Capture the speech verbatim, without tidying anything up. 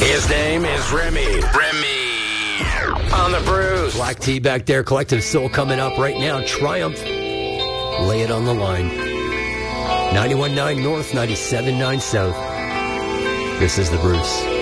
His name is Remy. Remy. On the Brews. Black Tea back there. Collective Soul coming up right now. Triumph. Lay it on the line. ninety-one point nine North, ninety-seven point nine South. This is the Brews.